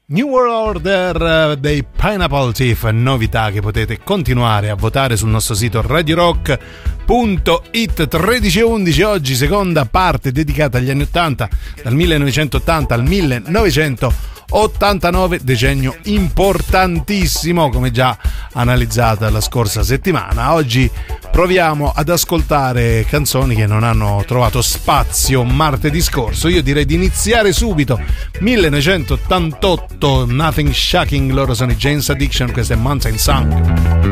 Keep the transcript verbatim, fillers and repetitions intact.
New World Order dei Pineapple Thief, novità che potete continuare a votare sul nostro sito radio rock punto it. Tredici e undici oggi, seconda parte dedicata agli anni ottanta, dal millenovecentottanta al millenovecentottantanove, decennio importantissimo come già analizzata la scorsa settimana. Oggi proviamo ad ascoltare canzoni che non hanno trovato spazio martedì scorso. Io direi di iniziare subito. millenovecentottantotto, Nothing Shocking, loro sono i Jane's Addiction, questo è Mountain Song.